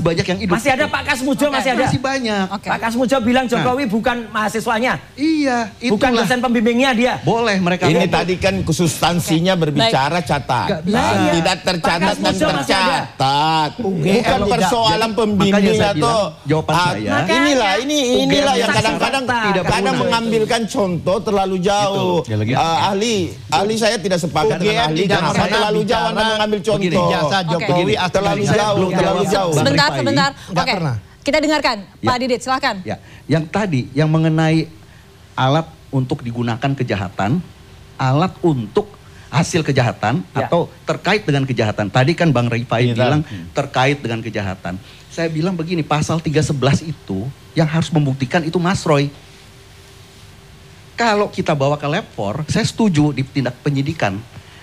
masih banyak yang hidup. Masih ada Pak Kasmujo, masih ada. Masih banyak. Pak Kasmujo bilang Jokowi bukan mahasiswanya. Iya, bukan dosen pembimbingnya dia. Boleh mereka. Ini tadi kan substansinya berbicara catat. Tidak tercatat dan tercatat. Bukan persoalan pembimbing atau jawaban saya. Inilah yang kadang-kadang mengambilkan contoh terlalu jauh. Ahli saya tidak sepakat dengan ahli karena terlalu jauh Anda mengambil contoh. Jasa Jokowi terlalu jauh. Sebentar. Oke. Kita dengarkan Pak Didit, silakan. Ya, yang tadi yang mengenai alat untuk digunakan kejahatan, alat untuk hasil kejahatan atau terkait dengan kejahatan. Tadi kan Bang Rifai bilang terkait dengan kejahatan. Saya bilang begini, pasal 311 itu yang harus membuktikan itu Mas Roy. Kalau kita bawa ke lab 4, saya setuju di tindak penyidikan.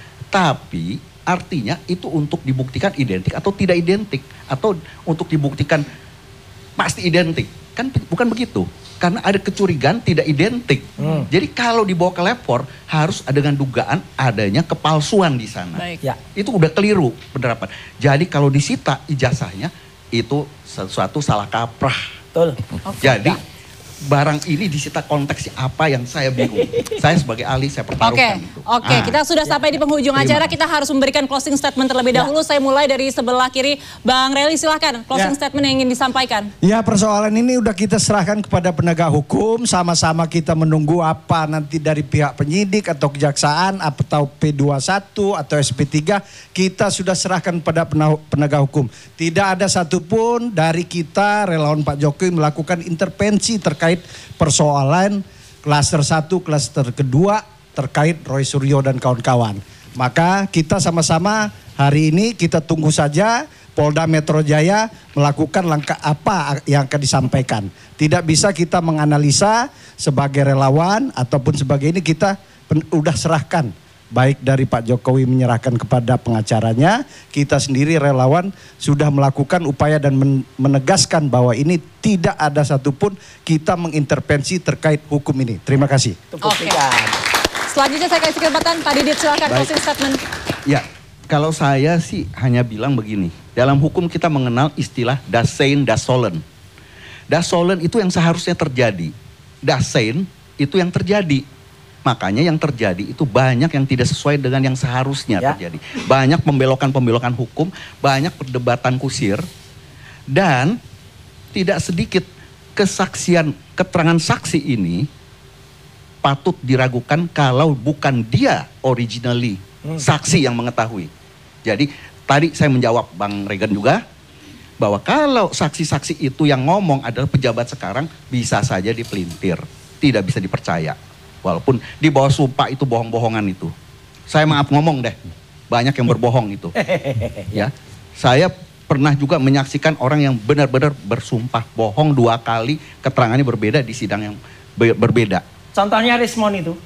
Tapi artinya itu untuk dibuktikan identik atau tidak identik. Atau untuk dibuktikan pasti identik. Kan bukan begitu. Karena ada kecurigaan tidak identik. Jadi kalau dibawa ke lab 4 harus ada dengan dugaan adanya kepalsuan di sana. Itu udah keliru penerapan. Jadi kalau disita ijazahnya itu sesuatu salah kaprah. Betul. Jadi barang ini disita konteksnya apa yang saya bingung. Saya sebagai ahli saya pertaruhkan. Oke, kita sudah sampai di penghujung acara. Kita harus memberikan closing statement terlebih dahulu. Saya mulai dari sebelah kiri. Bang Relly silahkan closing statement yang ingin disampaikan. Ya, persoalan ini udah kita serahkan kepada penegak hukum. Sama-sama kita menunggu apa nanti dari pihak penyidik atau kejaksaan atau P21 atau SP3. Kita sudah serahkan pada penegak hukum. Tidak ada satupun dari kita relawan Pak Jokowi melakukan intervensi terkait persoalan klaster 1, klaster kedua terkait Roy Suryo dan kawan-kawan. Maka kita sama-sama hari ini kita tunggu saja Polda Metro Jaya melakukan langkah apa yang akan disampaikan. Tidak bisa kita menganalisa sebagai relawan ataupun sebagai ini kita udah serahkan. Baik dari Pak Jokowi menyerahkan kepada pengacaranya, kita sendiri relawan sudah melakukan upaya dan menegaskan bahwa ini tidak ada satupun kita mengintervensi terkait hukum ini. Terima kasih. Selanjutnya saya kasih kesempatan Pak Didit, silakan closing statement. Ya, kalau saya sih hanya bilang begini. Dalam hukum kita mengenal istilah das sein, das sollen. Das sollen itu yang seharusnya terjadi. Das sein itu yang terjadi. Makanya yang terjadi itu banyak yang tidak sesuai dengan yang seharusnya terjadi. Banyak pembelokan-pembelokan hukum, banyak perdebatan kusir, dan tidak sedikit kesaksian, keterangan saksi ini patut diragukan kalau bukan dia originally saksi yang mengetahui. Jadi tadi saya menjawab Bang Regan juga, bahwa kalau saksi-saksi itu yang ngomong adalah pejabat sekarang, bisa saja dipelintir, tidak bisa dipercaya. Walaupun di bawah sumpah itu bohong-bohongan itu. Saya maaf ngomong deh, banyak yang berbohong itu. Ya, saya pernah juga menyaksikan orang yang benar-benar bersumpah bohong 2 kali, keterangannya berbeda di sidang yang berbeda. Contohnya Rismon itu.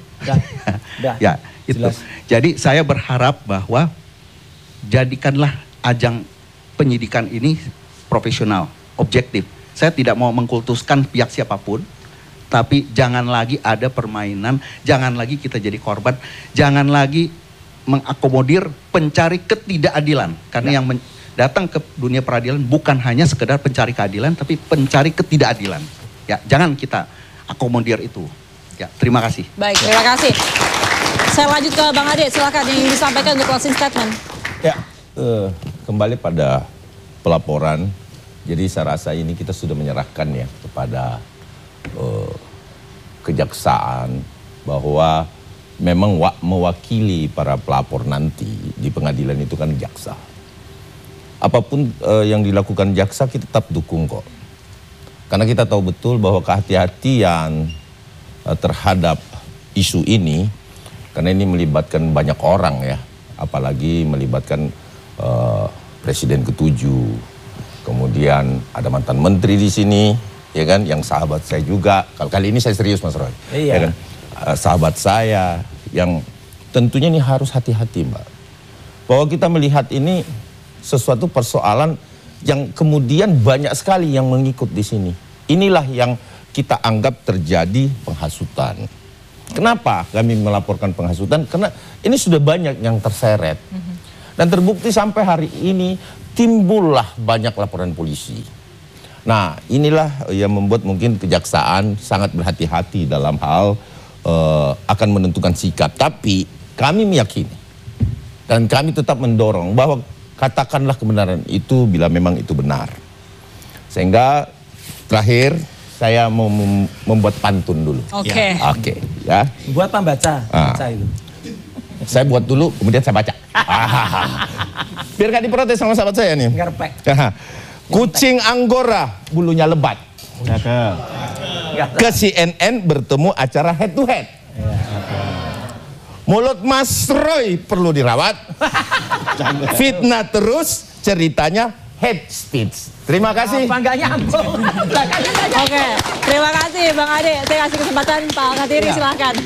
Ya, itu. Jadi saya berharap bahwa jadikanlah ajang penyidikan ini profesional, objektif. Saya tidak mau mengkultuskan pihak siapapun. Tapi jangan lagi ada permainan, jangan lagi kita jadi korban, jangan lagi mengakomodir pencari ketidakadilan. Karena yang datang ke dunia peradilan bukan hanya sekedar pencari keadilan, tapi pencari ketidakadilan. Ya, jangan kita akomodir itu. Ya, terima kasih. Baik, terima kasih. Saya lanjut ke Bang Ade, silakan yang ingin disampaikan untuk closing statement. Ya, kembali pada pelaporan. Jadi saya rasa ini kita sudah menyerahkan ya kepada kejaksaan bahwa memang mewakili para pelapor nanti di pengadilan itu kan jaksa. Apapun yang dilakukan jaksa kita tetap dukung kok. Karena kita tahu betul bahwa kehati-hatian terhadap isu ini, karena ini melibatkan banyak orang ya, apalagi melibatkan Presiden ke-7, kemudian ada mantan menteri di sini. Ya kan, yang sahabat saya juga. Kali ini saya serius Mas Roy. Ya kan? Sahabat saya yang tentunya ini harus hati-hati Mbak. Bahwa kita melihat ini sesuatu persoalan yang kemudian banyak sekali yang mengikut di sini. Inilah yang kita anggap terjadi penghasutan. Kenapa kami melaporkan penghasutan? Karena ini sudah banyak yang terseret. Dan terbukti sampai hari ini timbullah banyak laporan polisi. Nah, inilah yang membuat mungkin kejaksaan sangat berhati-hati dalam hal akan menentukan sikap. Tapi kami meyakini dan kami tetap mendorong bahwa katakanlah kebenaran itu bila memang itu benar. Sehingga terakhir saya mau membuat pantun dulu. Oke. Oke, ya. Buat pembaca, baca itu. Saya buat dulu, kemudian saya baca. Biar gak diprotes sama sahabat saya nih. Ngerpek. Kucing Anggora bulunya lebat. Ke CNN bertemu acara head to head. Mulut Mas Roy perlu dirawat. Fitnah terus, ceritanya head speech. Terima kasih. Apa nggak nyambung? Oke, terima kasih Bang Ade. Saya kasih kesempatan Pak Al-Khatiri, silahkan.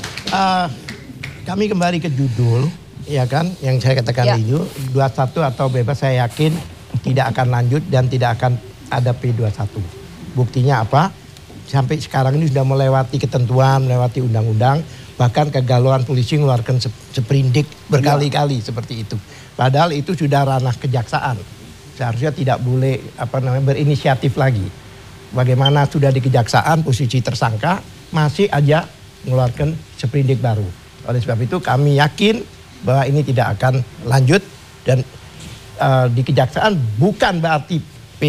Kami kembali ke judul, ya kan, yang saya katakan itu 21 atau bebas, saya yakin tidak akan lanjut dan tidak akan ada P21. Buktinya apa? Sampai sekarang ini sudah melewati ketentuan, melewati undang-undang, bahkan kegalauan polisi mengeluarkan seprindik berkali-kali seperti itu. Padahal itu sudah ranah kejaksaan. Seharusnya tidak boleh berinisiatif lagi. Bagaimana sudah di kejaksaan posisi tersangka masih aja mengeluarkan seprindik baru. Oleh sebab itu kami yakin bahwa ini tidak akan lanjut dan di kejaksaan bukan berarti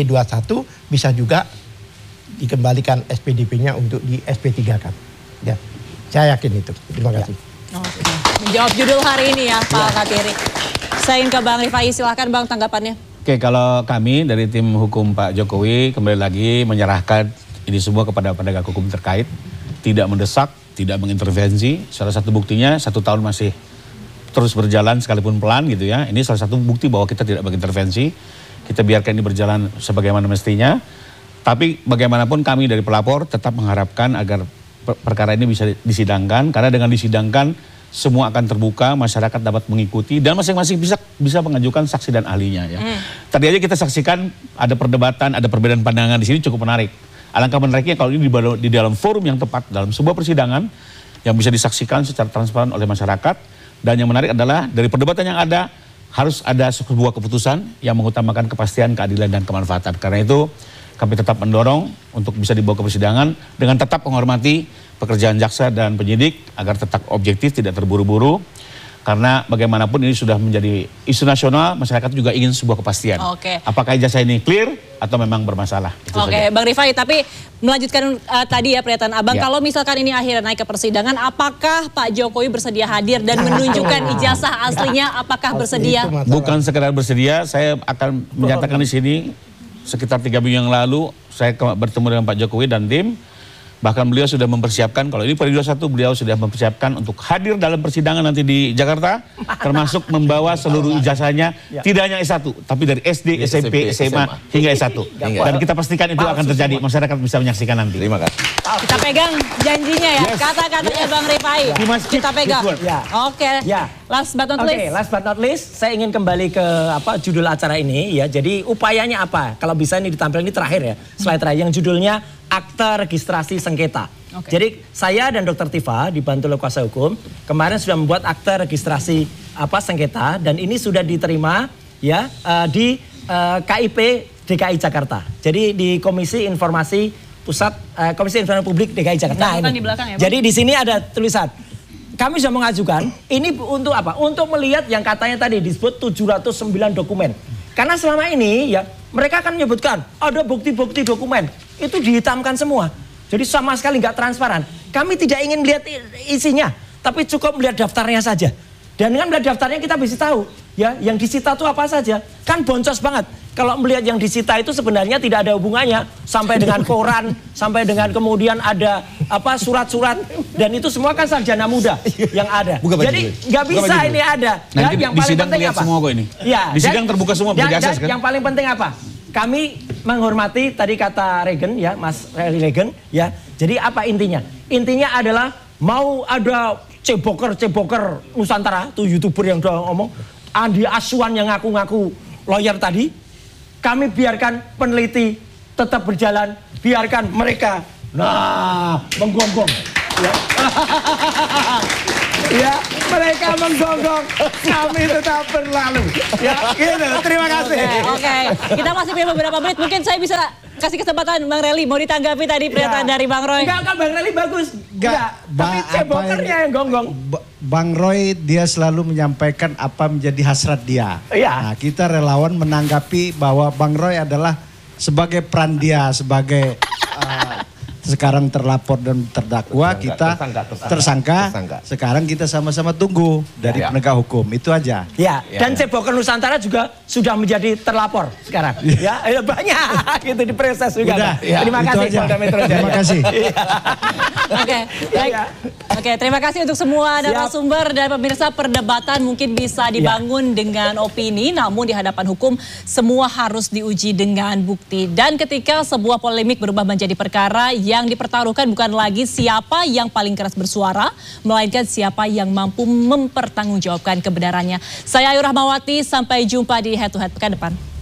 P21, bisa juga dikembalikan SPDP-nya untuk di SP3 kan. Ya, saya yakin itu. Terima kasih. Oke. Menjawab judul hari ini ya Pak Al-Khatiri. Saya ingin ke Bang Rifai, silahkan Bang tanggapannya. Oke, kalau kami dari tim hukum Pak Jokowi kembali lagi menyerahkan ini semua kepada penegak hukum terkait. Tidak mendesak, tidak mengintervensi. Salah satu buktinya 1 tahun masih terus berjalan sekalipun pelan gitu ya. Ini salah satu bukti bahwa kita tidak mengintervensi. Kita biarkan ini berjalan sebagaimana mestinya. Tapi bagaimanapun kami dari pelapor tetap mengharapkan agar perkara ini bisa disidangkan. Karena dengan disidangkan semua akan terbuka, masyarakat dapat mengikuti dan masing-masing bisa mengajukan saksi dan ahlinya ya. Tadi aja kita saksikan ada perdebatan, ada perbedaan pandangan di sini cukup menarik. Alangkah menariknya kalau ini di dalam forum yang tepat, dalam sebuah persidangan yang bisa disaksikan secara transparan oleh masyarakat. Dan yang menarik adalah dari perdebatan yang ada harus ada sebuah keputusan yang mengutamakan kepastian, keadilan dan kemanfaatan. Karena itu kami tetap mendorong untuk bisa dibawa ke persidangan dengan tetap menghormati pekerjaan jaksa dan penyidik agar tetap objektif, tidak terburu-buru. Karena bagaimanapun ini sudah menjadi isu nasional, masyarakat juga ingin sebuah kepastian. Oke. Apakah ijazah ini clear atau memang bermasalah? Itu Oke, saja. Bang Rifai, tapi melanjutkan tadi ya pernyataan Abang, Ya. kalau misalkan ini akhirnya naik ke persidangan, apakah Pak Jokowi bersedia hadir dan menunjukkan ijazah aslinya, apakah bersedia? Bukan sekedar bersedia, saya akan menyatakan di sini sekitar 3 minggu yang lalu saya bertemu dengan Pak Jokowi dan tim. Bahkan beliau sudah mempersiapkan, kalau ini P21 beliau sudah mempersiapkan untuk hadir dalam persidangan nanti di Jakarta, termasuk membawa seluruh ijazahnya, tidak hanya S1, tapi dari SD, SMP, SMA, hingga S1. Dan kita pastikan itu akan terjadi, masyarakat bisa menyaksikan nanti. Terima kasih. Kita pegang janjinya ya, kata-katanya Bang Rifai. Kita pegang. Ya. Oke, Ya. last but not least. Oke, last but not least, saya ingin kembali ke judul acara ini ya. Jadi upayanya apa? Kalau bisa ini ditampilkan ini terakhir ya, slide terakhir yang judulnya Akta Registrasi Sengketa. Oke. Jadi saya dan Dr. Tifa dibantu oleh kuasa hukum kemarin sudah membuat akta registrasi sengketa dan ini sudah diterima ya di KIP DKI Jakarta. Jadi di Komisi Informasi Pusat Komisi Informasi Publik DKI Jakarta. Nah, ini. Di belakang ya, Bang? Jadi di sini ada tulisan. Kami sudah mengajukan ini untuk apa? Untuk melihat yang katanya tadi disebut 709 dokumen. Karena selama ini ya mereka akan menyebutkan ada bukti-bukti dokumen itu dihitamkan semua. Jadi sama sekali nggak transparan. Kami tidak ingin lihat isinya, tapi cukup melihat daftarnya saja. Dan dengan melihat daftarnya kita bisa tahu ya yang disita itu apa saja. Kan boncos banget. Kalau melihat yang disita itu sebenarnya tidak ada hubungannya sampai dengan koran, sampai dengan kemudian ada surat-surat dan itu semua kan sarjana muda yang ada. Jadi nggak bisa ini ada. Nanti yang di paling sidang penting lihat apa? semua kok ini. Ya, Di sidang terbuka semua berjasa kan? Yang paling penting apa? Kami menghormati tadi kata Regen ya, Mas Regen ya. Jadi apa intinya? Intinya adalah mau ada ceboker Nusantara, tuh YouTuber yang udah ngomong, Andi Aswan yang ngaku-ngaku lawyer tadi, kami biarkan peneliti tetap berjalan, biarkan mereka menggonggong. Ya. Ya, mereka menggonggong, kami tetap berlalu. Ya, gitu. Terima kasih. Oke. Kita masih punya beberapa menit. Mungkin saya bisa kasih kesempatan Bang Rely mau ditanggapi tadi pernyataan dari Bang Roy. Enggak, Bang Rely bagus. Enggak, tapi cebokernya yang gonggong. Bang Roy dia selalu menyampaikan apa menjadi hasrat dia. Iya. Nah, kita relawan menanggapi bahwa Bang Roy adalah sebagai peran dia sebagai sekarang terlapor dan terdakwa, kita tersangka. Sekarang kita sama-sama tunggu dari penegak hukum. Itu aja. Ya, dan Ceboker Nusantara juga sudah menjadi terlapor sekarang. Ya, banyak gitu diproses juga. Udah, terima itu kasih aja. Polda Metro Jaya. Terima kasih. Oke, baik. Oke, terima kasih untuk semua narasumber dan pemirsa. Perdebatan mungkin bisa dibangun dengan opini, namun di hadapan hukum semua harus diuji dengan bukti. Dan ketika sebuah polemik berubah menjadi perkara, yang dipertaruhkan bukan lagi siapa yang paling keras bersuara, melainkan siapa yang mampu mempertanggungjawabkan kebenarannya. Saya Ayu Rahmawati, sampai jumpa di Head to Head pekan depan.